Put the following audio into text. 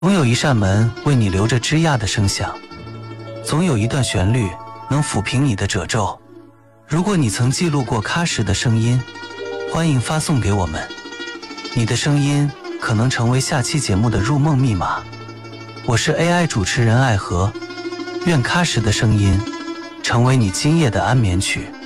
总有一扇门为你留着吱呀的声响，总有一段旋律能抚平你的褶皱。如果你曾记录过喀什的声音，欢迎发送给我们，你的声音可能成为下期节目的入梦密码。我是 AI 主持人爱和，愿喀什的声音成为你今夜的安眠曲。